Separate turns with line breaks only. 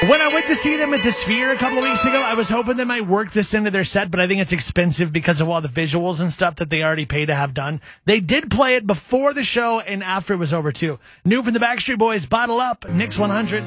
When I went to see them at the Sphere a couple of weeks ago, I was hoping they might work this into their set, but I think it's expensive because of all the visuals and stuff that they already pay to have done. They did play it before the show and after it was over, too. New from the Backstreet Boys, Bottle Up, Mix 100.